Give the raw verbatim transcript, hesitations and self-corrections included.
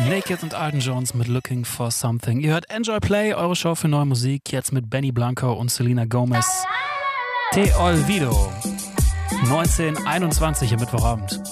Naked und Alden Jones mit Looking for Something. Ihr hört Enjoy Play, eure Show für neue Musik, jetzt mit Benny Blanco und Selena Gomez. Te Olvido. neunzehn einundzwanzig am Mittwochabend.